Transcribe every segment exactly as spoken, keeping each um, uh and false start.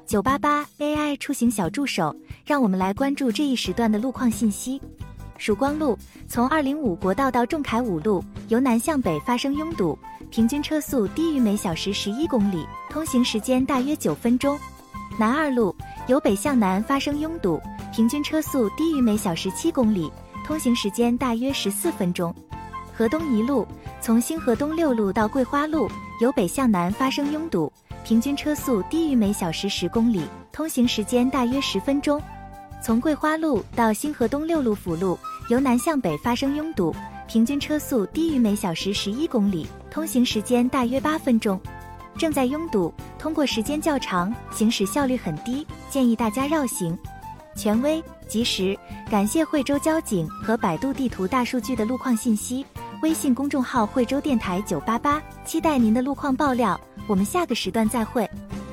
九八八 A I 出行小助手，让我们来关注这一时段的路况信息。曙光路从二零五国道到仲恺五路，由南向北发生拥堵，平均车速低于每小时十一公里，通行时间大约九分钟。南二路由北向南发生拥堵，平均车速低于每小时七公里，通行时间大约十四分钟。河东一路从新河东六路到桂花路，由北向南发生拥堵，平均车速低于每小时十公里，通行时间大约十分钟。从桂花路到新河东六路辅路，由南向北发生拥堵，平均车速低于每小时十一公里，通行时间大约八分钟。正在拥堵，通过时间较长，行驶效率很低，建议大家绕行。权威、及时，感谢惠州交警和百度地图大数据的路况信息。微信公众号惠州电台九八八，期待您的路况爆料，我们下个时段再会。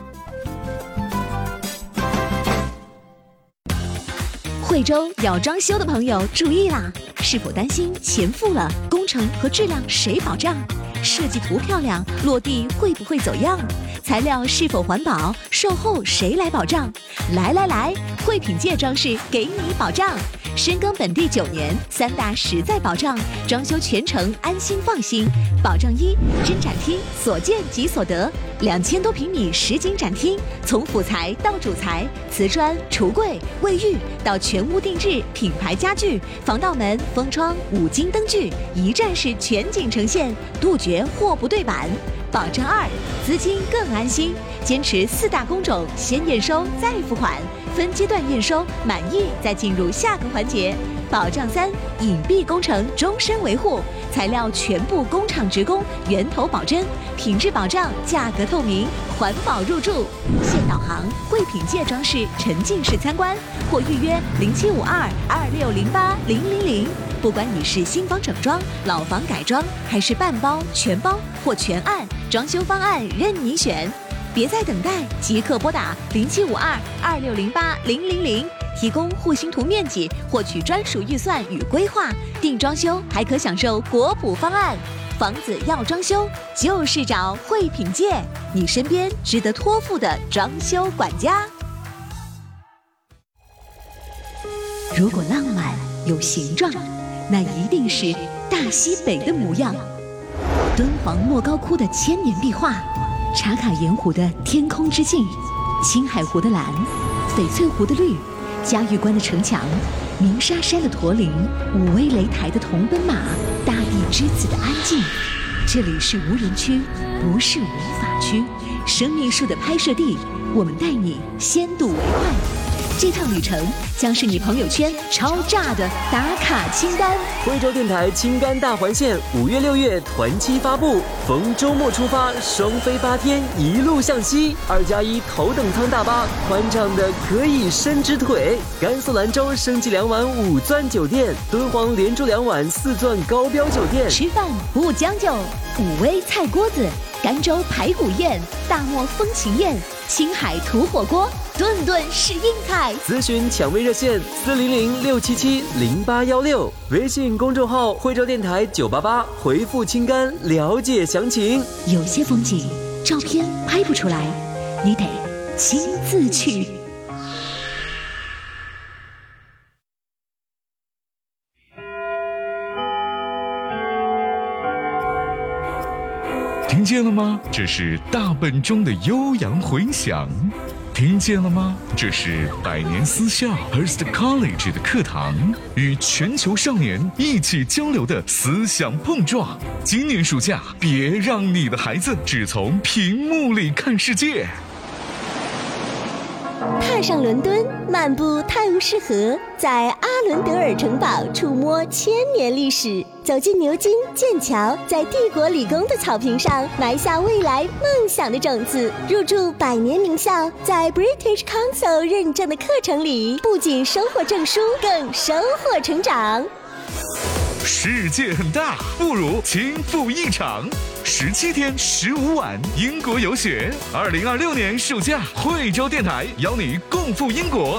惠州要装修的朋友注意啦！是否担心钱付了，工程和质量谁保障？设计图漂亮，落地会不会走样？材料是否环保？售后谁来保障？来来来，惠品界装饰给你保障。深耕本地九年，三大实在保障，装修全程安心放心。保障一：真展厅，所见即所得，两千多平米实景展厅，从辅材到主材，瓷砖、橱柜、卫浴到全屋定制品牌家具、防盗门、封窗、五金灯具，一站式全景呈现，杜绝货不对版。保障二：资金更安心，坚持四大工种，先验收再付款，分阶段验收，满意再进入下个环节。保障三：隐蔽工程终身维护，材料全部工厂直供，源头保真，品质保障，价格透明，环保入驻。现导航惠品界装饰沉浸式参观，或预约零七五二二六零八零零零。不管你是新房整装、老房改装，还是半包、全包或全案，装修方案任你选。别再等待，即刻拨打零七五二二六零八零零零，提供户型图面积，获取专属预算与规划。定装修还可享受国补方案。房子要装修，就是找惠品界，你身边值得托付的装修管家。如果浪漫有形状，那一定是大西北的模样。敦煌莫高窟的千年壁画，茶卡盐湖的天空之镜，青海湖的蓝，翡翠湖的绿，嘉峪关的城墙，鸣沙山的驼铃，武威擂台的铜奔马，大地之子的安静。这里是无人区，不是违法区。生命树的拍摄地，我们带你先睹为快。这趟旅程将是你朋友圈超炸的打卡清单。 惠州电台青甘大环线五月六月团期发布，逢周末出发，双飞八天，一路向西。二加一头等舱大巴，宽敞的可以伸直腿。甘肃兰州升级两晚五钻酒店，敦煌连住两晚四钻高标酒店。 吃饭不将就，武威菜锅子，甘州排骨宴，大漠风情宴，青海土火锅，顿顿是硬菜。 咨询抢位热线四零零六七七零八幺六，微信公众号惠州电台九八八，回复青甘了解详情。 有些风景照片拍不出来，你得亲自去。 听见了吗？这是大本钟的悠扬回响。听见了吗？这是百年私校 Hearst College 的课堂，与全球少年一起交流的思想碰撞。今年暑假，别让你的孩子只从屏幕里看世界。 踏上伦敦，漫步泰晤士河，在阿伦德尔城堡触摸千年历史，走进牛津、剑桥，在帝国理工的草坪上埋下未来梦想的种子，入驻百年名校，在 British Council 认证的课程里，不仅收获证书，更收获成长。 世界很大，不如轻赴一场。十七天十五晚英国游学，二零二六年暑假，惠州电台邀你共赴英国。